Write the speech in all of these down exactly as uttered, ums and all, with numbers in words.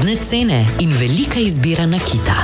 ugodne cene in velika izbira nakita.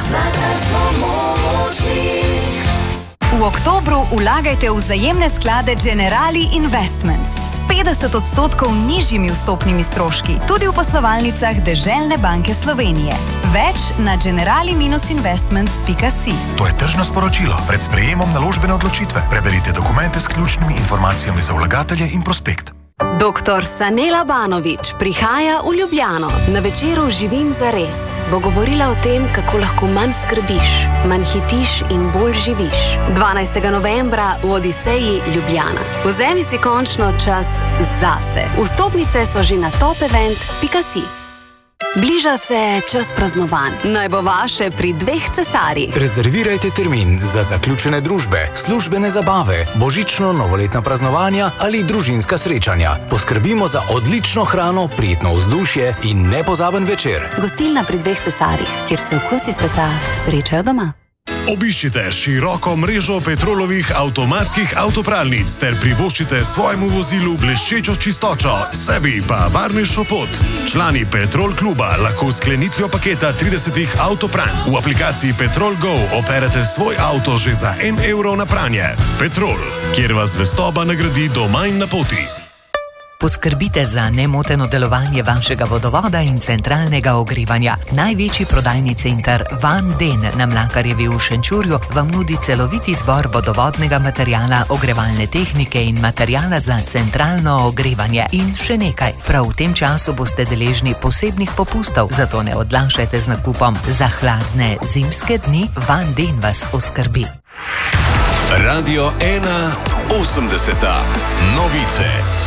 V oktobru vlagajte v vzajemne sklade Generali Investments s petdeset odstotkov nižjimi vstopnimi stroški, tudi v poslovalnicah Deželne banke Slovenije. Več na generali investments pika si. To je tržno sporočilo. Pred sprejemom naložbene odločitve preberite dokumente s ključnimi informacijami za vlagatelje in prospekt. Doktor Sanela Banović prihaja v Ljubljano. Na večeru Živim zares bo govorila o tem, kako lahko manj skrbiš, manj hitiš in bolj živiš. dvanajstega novembra v Odiseji Ljubljana. Vzemi si končno čas zase. Vstopnice so že na top event pika si. Bliža se čas praznovanj. Naj bo vaše pri dveh cesarjih. Rezervirajte termin za zaključene družbe, službene zabave, božično-novoletna praznovanja ali družinska srečanja. Poskrbimo za odlično hrano, prijetno vzdušje in nepozaben večer. Gostilna pri dveh cesarjih, kjer se okusi sveta srečajo doma. Obiščite široko mrežo Petrolovih avtomatskih avtopralnic ter privoščite svojemu vozilu bleščečo čistočo, sebi pa varnejšo pot. Člani Petrol kluba lahko s sklenitvijo paketa tridesetih avtopranj v aplikaciji Petrol Go operete svoj avto že za en evro na pranje. Petrol, kjer vas zvestoba nagradi doma in na poti. Poskrbite za nemoteno delovanje vašega vodovoda in centralnega ogrevanja. Največji prodajni center Van Den na Mlakarjevi v Šenčurju vam nudi celovit izbor vodovodnega materijala, ogrevalne tehnike in materijala za centralno ogrevanje. In še nekaj, prav v tem času boste deležni posebnih popustov, zato ne odlašajte z nakupom. Za hladne zimske dni Van Den vas oskrbi. Radio ena osemdeseta. Novice.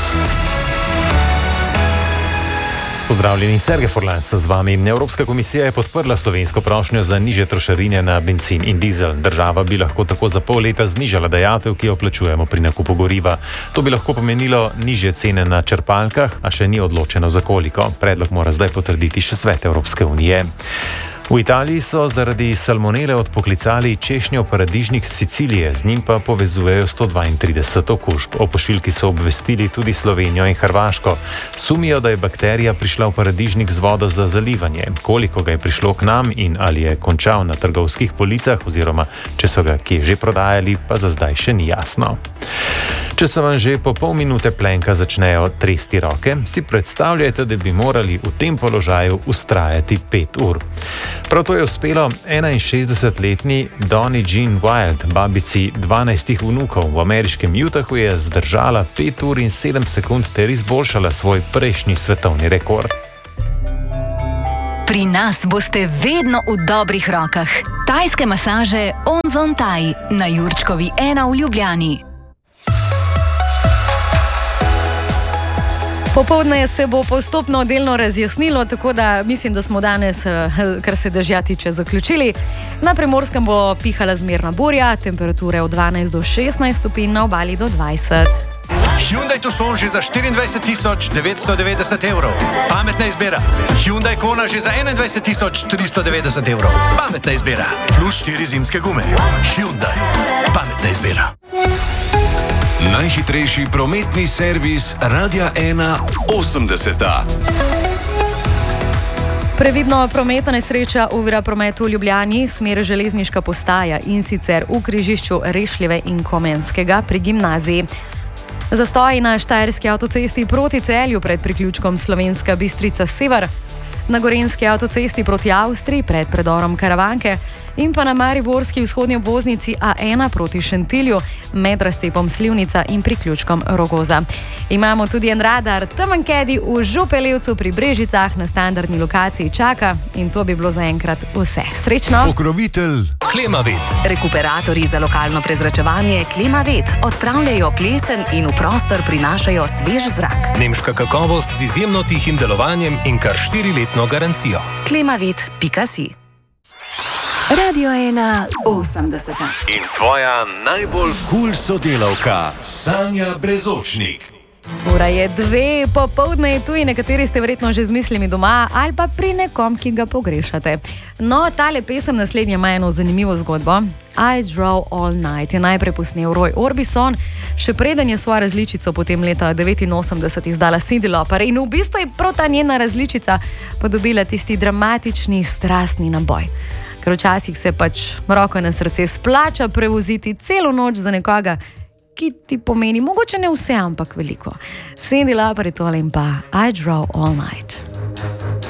Pozdravljeni, Sergej Forlan z vami. Evropska komisija je podprla slovensko prošnjo za nižje trošarine na bencin in dizel. Država bi lahko tako za pol leta znižala dajatev, ki jo plačujemo pri nakupu goriva. To bi lahko pomenilo nižje cene na črpalkah, a še ni odločeno za koliko. Predlog mora zdaj potrditi še Svet Evropske unije. V Italiji so zaradi salmonele odpoklicali češnjev paradižnik s Sicilije, z njim pa povezujejo sto dvaintrideset okužb. O pošiljki so obvestili tudi Slovenijo in Hrvaško. Sumijo, da je bakterija prišla v paradižnik z vodo za zalivanje. Koliko ga je prišlo k nam in ali je končal na trgovskih policah oziroma če so ga kje že prodajali, pa za zdaj še ni jasno. Če se vam že po pol minute plenka začnejo tresti roke, si predstavljajte, da bi morali v tem položaju ustrajati pet ur. Prav to je uspelo enainšestdesetletni Donny Jean Wild, babici dvanajstih vnukov. V ameriškem Utahu je zdržala pet ur in sedem sekund ter izboljšala svoj prejšnji svetovni rekord. Pri nas boste vedno v dobrih rokah. Tajske masaže Onzon Thai na Jurčkovi ena v Ljubljani. Popoldne se bo postopno delno razjasnilo, tako da mislim, da smo danes, kar se dežja tiče, zaključili. Na Primorskem bo pihala zmerna burja, temperature od dvanajst do šestnajst stopinj, na obali do dvajset. Hyundai Tucson že za štiriindvajset tisoč devetsto devetdeset evrov. Pametna izbira. Hyundai Kona že za enaindvajset tisoč tristo devetdeset evrov. Pametna izbira. Plus štiri zimske gume. Hyundai. Pametna izbira. Najhitrejši prometni servis Radia ena osemdeseta. Previdno prometna nesreča ovira promet v Ljubljani, smer železniška postaja in sicer v križišču Rešljeve in Komenskega pri gimnaziji. Zastoji na Štajerski avtocesti proti Celju pred priključkom Slovenska Bistrica Sever, na Gorenjski avtocesti proti Avstriji pred predorom Karavanke in pa na Mariborski vzhodnji obvoznici A ena proti Šentilju med razcepom Slivnica in priključkom Rogoza. Imamo tudi en radar, Temenkedi v Župeljevcu pri Brežicah na standardni lokaciji čaka in to bi bilo zaenkrat vse. Srečno! Pokrovitelj Klimavet. Rekuperatorji za lokalno prezračevanje Klimavet odpravljajo plesen in v prostor prinašajo svež zrak. Nemška kakovost z izjemno tihim delovanjem in kar štiriletno garancijo. klimavet pika si. Radio ena osemdeseta. In tvoja najbolj kul sodelavka Sanja Brezočnik. Ura je dve, popoldne je tu in nekateri ste verjetno že z mislimi doma ali pa pri nekom, ki ga pogrešate. No, tale pesem naslednja ima eno zanimivo zgodbo. I Draw All Night je najprej posnel Roy Orbison, še preden je svojo različico potem leta devetinosemdeset izdala Cyndi Lauper in v bistvu je prav ta njena različica pa dobila tisti dramatični, strastni naboj. Ker včasih se pač roko na srce splača prevoziti celo noč za nekoga, ki ti pomeni mogoče ne vse, ampak veliko. Cyndi Lauper je tole in pa I Draw All Night.